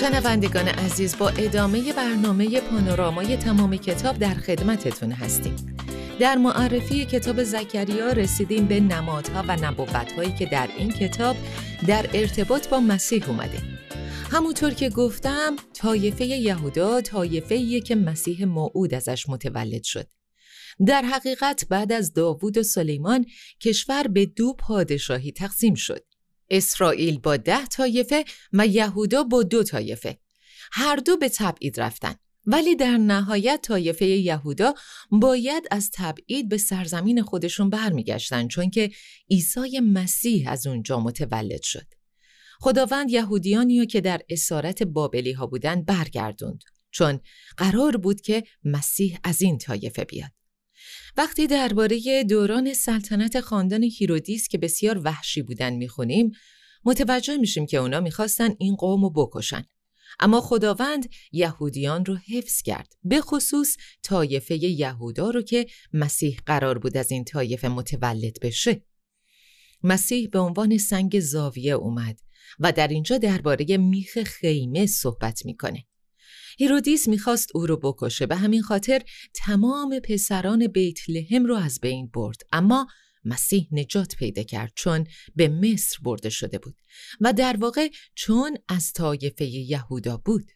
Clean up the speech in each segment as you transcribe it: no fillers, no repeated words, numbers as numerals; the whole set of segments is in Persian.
شنوندگان عزیز، با ادامه برنامه پانورامای تمام کتاب در خدمتتون هستیم. در معرفی کتاب زکریا رسیدیم به نمادها و نبوت‌هایی که در این کتاب در ارتباط با مسیح اومده. همونطور که گفتم، طایفه یهودا طایفه‌ایه که مسیح موعود ازش متولد شد. در حقیقت بعد از داوود و سلیمان کشور به 2 پادشاهی تقسیم شد. اسرائیل با 10 طایفه و یهودا با 2 طایفه. هر دو به تبعید رفتن، ولی در نهایت طایفه یهودا باید از تبعید به سرزمین خودشون برمیگشتن، چون که عیسی مسیح از اونجا متولد شد. خداوند یهودیانیو که در اسارت بابلی ها بودن برگردوند، چون قرار بود که مسیح از این طایفه بیاد. وقتی درباره دوران سلطنت خاندان هیرودیس که بسیار وحشی بودن میخونیم، متوجه میشیم که اونا میخواستن این قوم رو بکشن. اما خداوند یهودیان رو حفظ کرد، به خصوص طایفه یهودا رو که مسیح قرار بود از این طایفه متولد بشه. مسیح به عنوان سنگ زاویه اومد و در اینجا درباره میخ خیمه صحبت میکنه. هیرودیس میخواست او رو بکشه، به همین خاطر تمام پسران بیت لحم رو از بین برد، اما مسیح نجات پیدا کرد چون به مصر برده شده بود و در واقع چون از طایفه یهودا بود.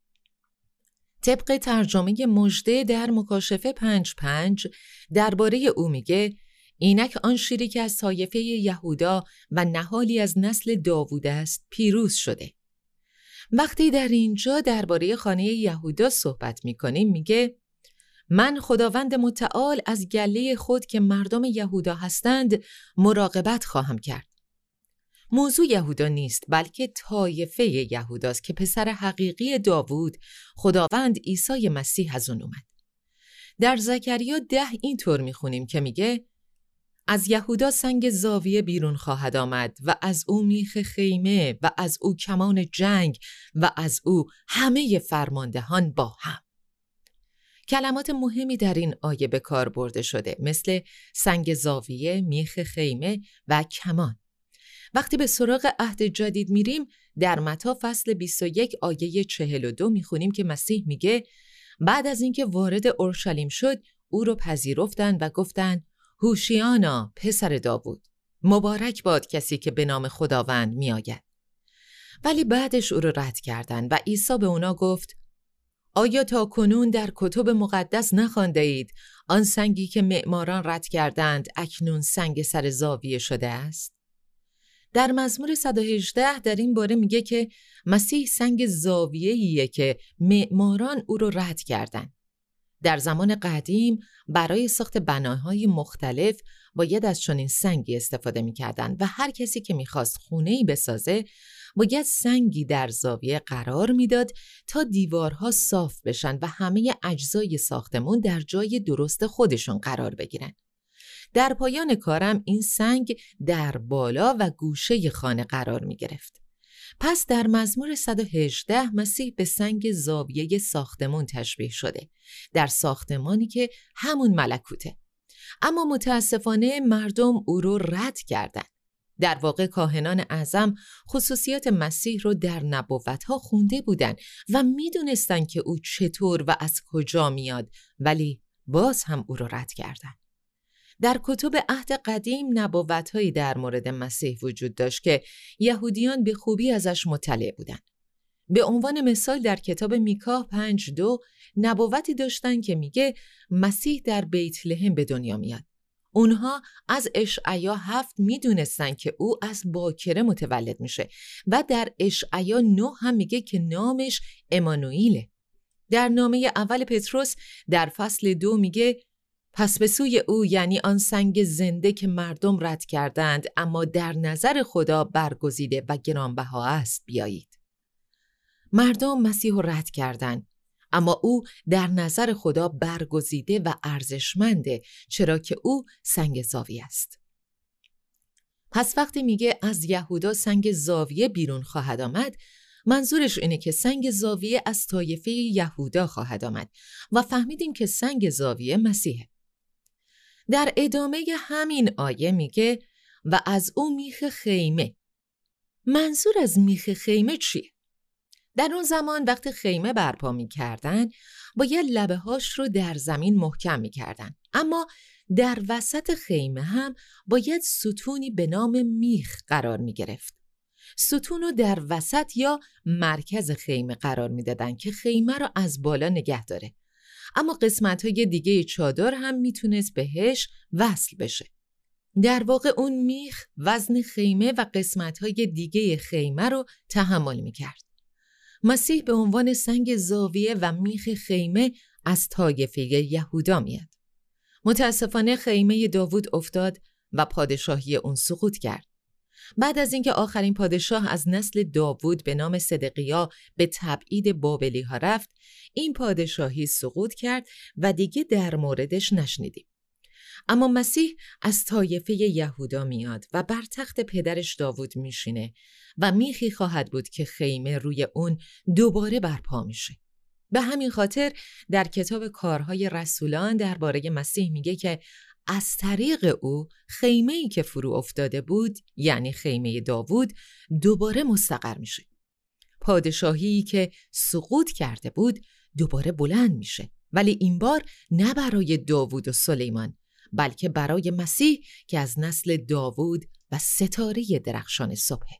طبق ترجمه مژده در مکاشفه 5:5 درباره او میگه: اینک آن شیری که از طایفه یهودا و نهالی از نسل داوود است پیروز شده. وقتی در اینجا درباره خانه یهودا صحبت میکنیم میگه: من خداوند متعال از گله خود که مردم یهودا هستند مراقبت خواهم کرد. موضوع یهودا نیست، بلکه طایفه یهوداست که پسر حقیقی داوود، خداوند عیسی مسیح از اون اومد. در زکریا 10 اینطور میخونیم که میگه: از یهودا سنگ زاویه بیرون خواهد آمد و از او میخ خیمه و از او کمان جنگ و از او همه فرماندهان با هم. کلمات مهمی در این آیه به کار برده شده، مثل سنگ زاویه، میخ خیمه و کمان. وقتی به سراغ عهد جدید میریم، در متی فصل 21 آیه 42 میخونیم که مسیح میگه: بعد از اینکه وارد اورشلیم شد، او رو پذیرفتن و گفتن: هوشیانا پسر داوود، مبارک باد کسی که به نام خداوند می آید. ولی بعدش او رو رد کردن و عیسی به اونا گفت: آیا تا کنون در کتب مقدس نخوانده اید آن سنگی که معماران رد کردند اکنون سنگ سر زاویه شده است؟ در مزمور 118 در این باره میگه که مسیح سنگ زاویه‌ایه که معماران او رو رد کردند. در زمان قدیم برای ساخت بناهای مختلف باید از چنین سنگی استفاده می‌کردند و هر کسی که می‌خواست خونه‌ای بسازه باید سنگی در زاویه قرار میداد تا دیوارها صاف بشن و همه اجزای ساختمون در جای درست خودشون قرار بگیرن. در پایان کارم این سنگ در بالا و گوشه خانه قرار می‌گرفت. پس در مزمور 118 مسیح به سنگ زاویه ساختمان تشبیه شده، در ساختمانی که همون ملکوته. اما متاسفانه مردم او رو رد کردن. در واقع کاهنان اعظم خصوصیات مسیح رو در نبوت‌ها خونده بودن و میدونستن که او چطور و از کجا میاد، ولی باز هم او رو رد کردن. در کتب عهد قدیم نبوت‌هایی در مورد مسیح وجود داشت که یهودیان به خوبی ازش مطلع بودند. به عنوان مثال در کتاب میکا 5:2 نبوتی داشتن که میگه مسیح در بیت لحم به دنیا میاد. اونها از اشعیا 7 میدونستن که او از باکره متولد میشه و در اشعیا 9 هم میگه که نامش امانوئیله. در نامه اول پتروس در فصل 2 میگه: پس به سوی او، یعنی آن سنگ زنده که مردم رد کردند اما در نظر خدا برگزیده و گرانبها است، بیایید. مردم مسیح رو رد کردند، اما او در نظر خدا برگزیده و ارزشمنده، چرا که او سنگ زاویه است. پس وقتی میگه از یهودا سنگ زاویه بیرون خواهد آمد، منظورش اینه که سنگ زاویه از طایفه یهودا خواهد آمد و فهمیدیم که سنگ زاویه مسیحه. در ادامه همین آیه میگه: و از او میخ خیمه. منظور از میخ خیمه چیه؟ در اون زمان وقتی خیمه برپا می‌کردن، باید لبه‌هاش رو در زمین محکم می‌کردن. اما در وسط خیمه هم باید ستونی به نام میخ قرار می‌گرفت. ستون رو در وسط یا مرکز خیمه قرار می‌دادن که خیمه رو از بالا نگه داره. اما قسمت‌های دیگه چادر هم میتونست بهش وصل بشه. در واقع اون میخ وزن خیمه و قسمت‌های دیگه خیمه رو تحمل می‌کرد. مسیح به عنوان سنگ زاویه و میخ خیمه از طایفه یهودا میاد. متاسفانه خیمه داوود افتاد و پادشاهی اون سقوط کرد. بعد از اینکه آخرین پادشاه از نسل داوود به نام صدقیا به تبعید بابلی ها رفت، این پادشاهی سقوط کرد و دیگه در موردش نشنیدیم. اما مسیح از طایفه یهودا میاد و بر تخت پدرش داوود میشینه و میخی خواهد بود که خیمه روی اون دوباره برپا میشه. به همین خاطر در کتاب کارهای رسولان درباره مسیح میگه که از طریق او خیمه‌ای که فرو افتاده بود، یعنی خیمه داوود، دوباره مستقر میشه. پادشاهی که سقوط کرده بود دوباره بلند میشه، ولی این بار نه برای داوود و سلیمان، بلکه برای مسیح که از نسل داوود و ستاره درخشان صبح.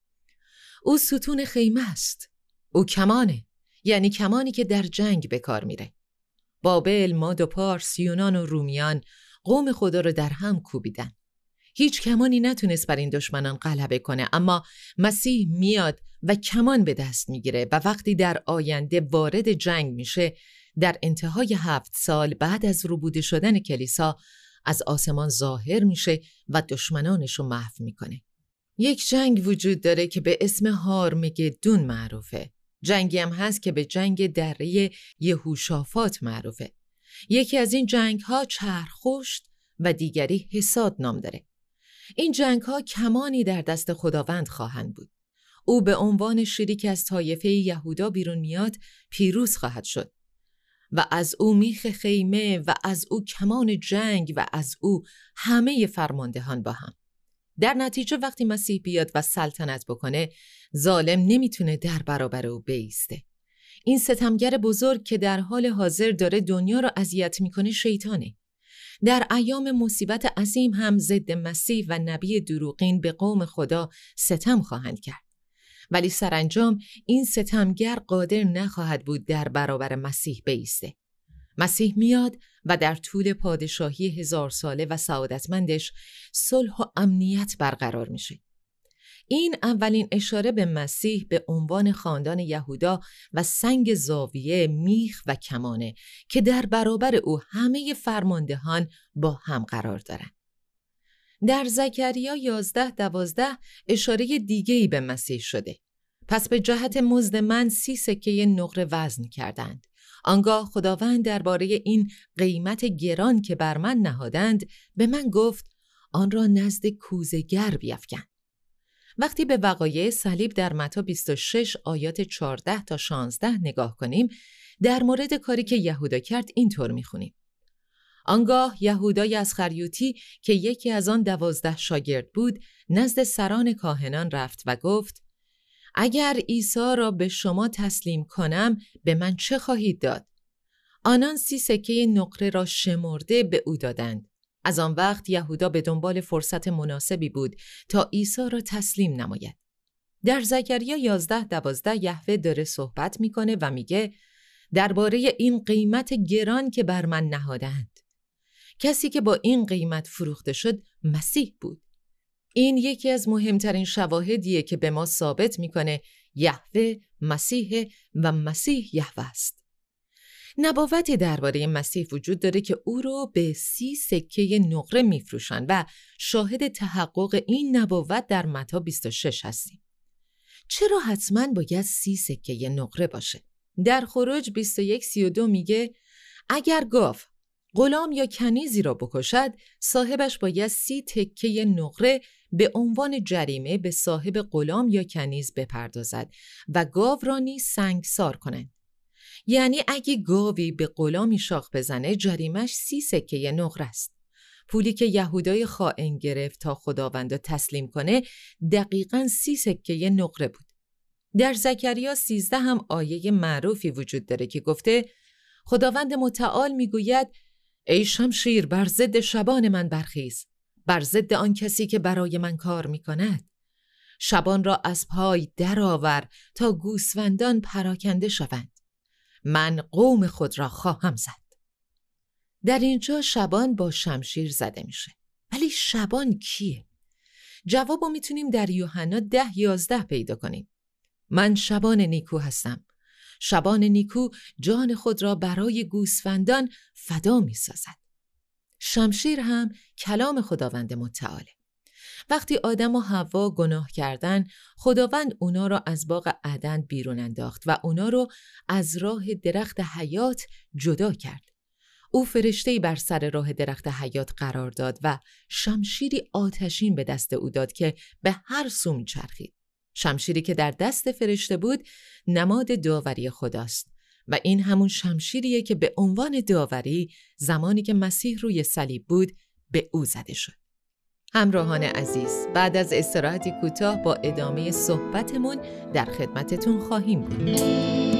او ستون خیمه است. او کمانه، یعنی کمانی که در جنگ به کار میره. بابل، ماد و پارس، یونان و رومیان قوم خدا رو در هم کوبیدن. هیچ کمانی نتونست بر این دشمنان غلبه کنه، اما مسیح میاد و کمان به دست میگیره و وقتی در آینده وارد جنگ میشه، در انتهای 7 سال بعد از ربوده شدن کلیسا از آسمان ظاهر میشه و دشمنانش رو محو میکنه. یک جنگ وجود داره که به اسم هارمگدون معروفه. جنگی هم هست که به جنگ دره یهوشافات معروفه. یکی از این جنگ ها چرخشت و دیگری حصاد نام داره. این جنگ ها کمانی در دست خداوند خواهند بود. او به عنوان شیری که از طایفه یهودا بیرون میاد پیروز خواهد شد و از او میخ خیمه و از او کمان جنگ و از او همه فرماندهان با هم. در نتیجه وقتی مسیح بیاد و سلطنت بکنه، ظالم نمیتونه در برابر او بایسته. این ستمگر بزرگ که در حال حاضر داره دنیا رو اذیت میکنه شیطانه. در ایام مصیبت عظیم هم ضد مسیح و نبی دروغین به قوم خدا ستم خواهند کرد. ولی سرانجام این ستمگر قادر نخواهد بود در برابر مسیح بایسته. مسیح میاد و در طول پادشاهی 1000 ساله و سعادتمندش صلح و امنیت برقرار میشه. این اولین اشاره به مسیح به عنوان خاندان یهودا و سنگ زاویه، میخ و کمانه که در برابر او همه فرماندهان با هم قرار دارن. در زکریا 11:12 اشاره دیگه‌ای به مسیح شده. پس به جهت مزد من 30 سکه نقره وزن کردند. آنگاه خداوند درباره این قیمت گران که بر من نهادند به من گفت آن را نزد کوزه‌گر بیفکن. وقتی به وقایع صلیب در متی 26 آیات 14 تا 16 نگاه کنیم، در مورد کاری که یهودا کرد اینطور میخونیم: آنگاه یهودای اسخریوطی که یکی از آن 12 شاگرد بود نزد سران کاهنان رفت و گفت: اگر عیسی را به شما تسلیم کنم به من چه خواهید داد؟ آنان 30 سکه نقره را شمرده به او دادند. از آن وقت یهودا به دنبال فرصت مناسبی بود تا عیسی را تسلیم نماید. در زکریا 11:12 یهوه داره صحبت میکنه و میگه درباره این قیمت گران که بر من نهادند. کسی که با این قیمت فروخته شد مسیح بود. این یکی از مهمترین شواهدیه که به ما ثابت میکنه یهوه مسیح و مسیح یهوه است. نبوتی درباره مسیح وجود داره که او رو به 30 سکه نقره میفروشن و شاهد تحقق این نبوت در متی 26 هستیم. چرا حتما باید 30 سکه نقره باشه؟ در خروج 21:32 میگه اگر گاو، غلام یا کنیزی را بکشد، صاحبش باید 30 تکه نقره به عنوان جریمه به صاحب غلام یا کنیز بپردازد و گاو را نیز سنگسار کنند. یعنی اگه گاوی به غلامی شاخ بزنه جریمش 30 سکه نقره است. پولی که یهودای خائن گرفت تا خداوند را تسلیم کنه دقیقاً 30 سکه نقره بود. در زکریا 13 هم آیه معروفی وجود داره که گفته خداوند متعال میگوید ای شمشیر بر ضد شبان من برخیز، بر ضد آن کسی که برای من کار میکند. شبان را از پای درآور تا گوسفندان پراکنده شوند. من قوم خود را خواهم زد. در اینجا شبان با شمشیر زده میشه. ولی شبان کیه؟ جوابو میتونیم در یوحنا 10:11 پیدا کنیم. من شبان نیکو هستم. شبان نیکو جان خود را برای گوسفندان فدا میسازد. شمشیر هم کلام خداوند متعاله. وقتی آدم و حوا گناه کردن، خداوند اونا را از باغ عدن بیرون انداخت و اونا رو از راه درخت حیات جدا کرد. او فرشته‌ای بر سر راه درخت حیات قرار داد و شمشیری آتشین به دست او داد که به هر سو میچرخید. شمشیری که در دست فرشته بود نماد داوری خداست و این همون شمشیریه که به عنوان داوری زمانی که مسیح روی صلیب بود به او زده شد. همراهان عزیز، بعد از استراحتی کوتاه با ادامه صحبتمون در خدمتتون خواهیم بود.